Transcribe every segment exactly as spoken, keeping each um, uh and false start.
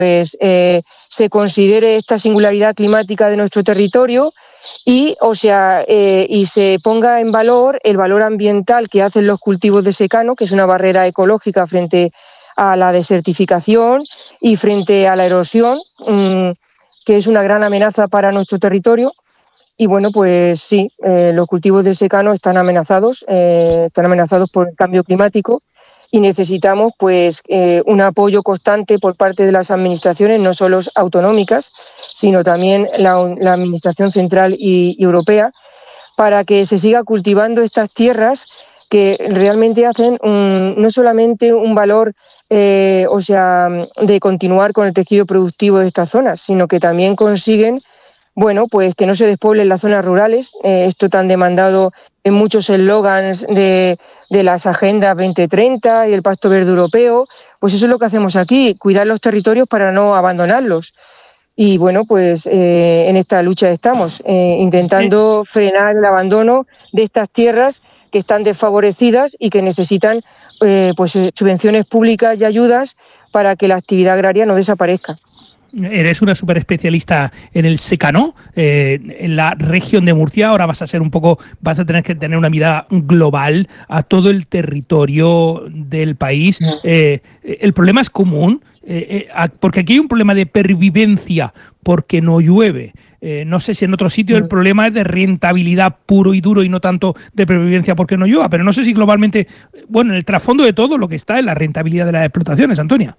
pues eh, se considere esta singularidad climática de nuestro territorio y, o sea, eh, y se ponga en valor el valor ambiental que hacen los cultivos de secano, que es una barrera ecológica frente a la desertificación y frente a la erosión, mmm, que es una gran amenaza para nuestro territorio. Y bueno, pues sí, eh, los cultivos de secano están amenazados, eh, están amenazados por el cambio climático y necesitamos pues eh, un apoyo constante por parte de las administraciones, no solo autonómicas, sino también la, la administración central y, y europea, para que se siga cultivando estas tierras que realmente hacen un, no solamente un valor eh, o sea, de continuar con el tejido productivo de estas zonas, sino que también consiguen, bueno, pues que no se despueblen las zonas rurales, eh, esto tan demandado en muchos eslogans de, de las agendas veinte treinta y el Pacto Verde Europeo. Pues eso es lo que hacemos aquí, cuidar los territorios para no abandonarlos. Y bueno, pues eh, en esta lucha estamos, eh, intentando frenar el abandono de estas tierras que están desfavorecidas y que necesitan eh, pues subvenciones públicas y ayudas para que la actividad agraria no desaparezca. Eres una súper especialista en el secano, eh, en la región de Murcia. Ahora vas a ser un poco, vas a tener que tener una mirada global a todo el territorio del país. Eh, el problema es común, eh, eh, porque aquí hay un problema de pervivencia porque no llueve. Eh, no sé si en otro sitio el problema es de rentabilidad puro y duro y no tanto de pervivencia porque no llueva, pero no sé si globalmente, bueno, en el trasfondo de todo lo que está es la rentabilidad de las explotaciones, Antonia.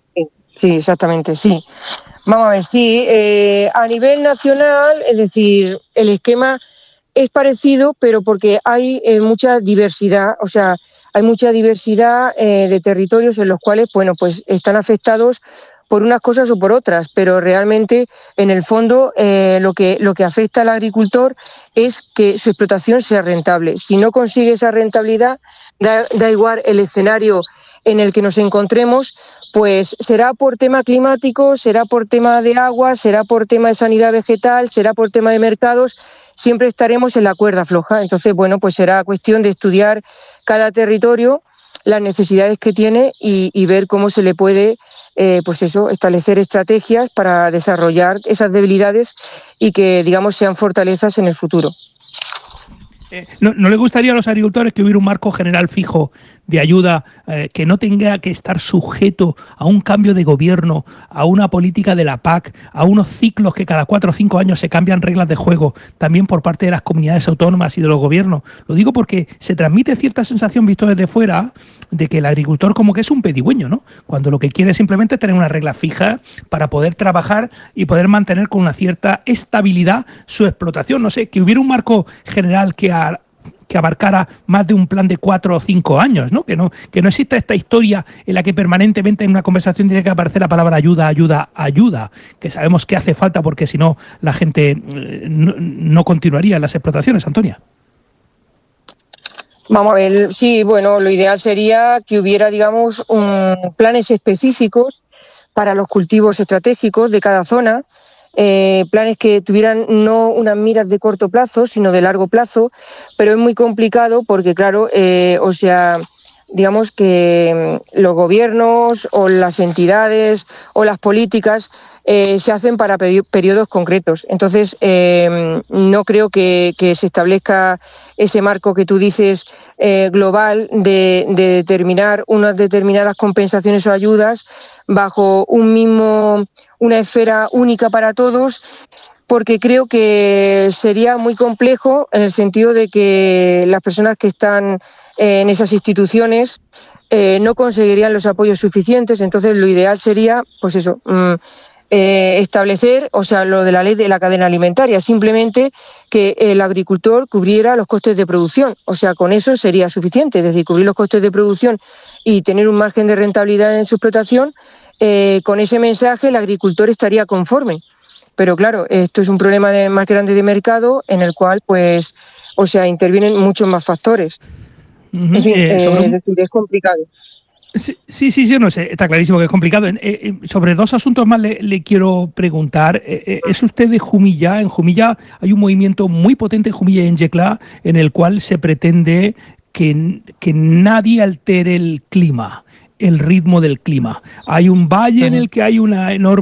Sí, exactamente, sí. Vamos a ver, sí, eh, a nivel nacional, es decir, el esquema es parecido, pero porque hay eh, mucha diversidad, o sea, hay mucha diversidad eh, de territorios en los cuales, bueno, pues están afectados por unas cosas o por otras, pero realmente, en el fondo, eh, lo que, lo que afecta al agricultor es que su explotación sea rentable. Si no consigue esa rentabilidad, da, da igual el escenario en el que nos encontremos, pues será por tema climático, será por tema de agua, será por tema de sanidad vegetal, será por tema de mercados, siempre estaremos en la cuerda floja. Entonces, bueno, pues será cuestión de estudiar cada territorio, las necesidades que tiene y, y ver cómo se le puede, eh, pues eso, establecer estrategias para desarrollar esas debilidades y que, digamos, sean fortalezas en el futuro. Eh, ¿no, ¿No le gustaría a los agricultores que hubiera un marco general fijo de ayuda eh, que no tenga que estar sujeto a un cambio de gobierno, a una política de la P A C, a unos ciclos que cada cuatro o cinco años se cambian reglas de juego, también por parte de las comunidades autónomas y de los gobiernos? Lo digo porque se transmite cierta sensación, visto desde fuera, de que el agricultor como que es un pedigüeño, ¿no? Cuando lo que quiere es simplemente tener una regla fija para poder trabajar y poder mantener con una cierta estabilidad su explotación. No sé, que hubiera un marco general que a que abarcara más de un plan de cuatro o cinco años, ¿no? Que no, que no exista esta historia en la que permanentemente en una conversación tiene que aparecer la palabra ayuda, ayuda, ayuda, que sabemos que hace falta porque si no la gente no, no continuaría en las explotaciones, Antonia. Vamos a ver, sí, bueno, lo ideal sería que hubiera, digamos, un, planes específicos para los cultivos estratégicos de cada zona, Eh, planes que tuvieran no unas miras de corto plazo, sino de largo plazo, pero es muy complicado porque, claro, eh, o sea, digamos que los gobiernos o las entidades o las políticas eh, se hacen para peri- periodos concretos. Entonces, eh, no creo que, que se establezca ese marco que tú dices eh, global de, de determinar unas determinadas compensaciones o ayudas bajo un mismo, una esfera única para todos, porque creo que sería muy complejo en el sentido de que las personas que están en esas instituciones eh, no conseguirían los apoyos suficientes. Entonces lo ideal sería, pues eso, mmm, eh, establecer, o sea, lo de la ley de la cadena alimentaria, simplemente que el agricultor cubriera los costes de producción, o sea, con eso sería suficiente, es decir, cubrir los costes de producción y tener un margen de rentabilidad en su explotación. Eh, con ese mensaje el agricultor estaría conforme. Pero claro, esto es un problema de, más grande de mercado en el cual, pues, o sea, intervienen muchos más factores. Uh-huh. En fin, eh, sobre eh, un... es decir, es complicado. Sí, sí, sí, sí, no sé, está clarísimo que es complicado. Eh, eh, sobre dos asuntos más le, le quiero preguntar. Eh, eh, ¿Es usted de Jumilla? En Jumilla hay un movimiento muy potente en Jumilla y en Yecla en el cual se pretende que, que nadie altere el clima. el ritmo del clima. Hay un valle en el que hay una enorme